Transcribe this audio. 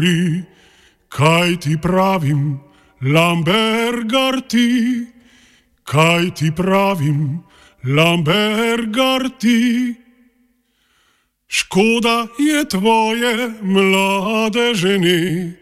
Kaj ti pravim, Lambergarti, kaj ti pravim, Lambergarti. Škoda je tvoje mlade žene,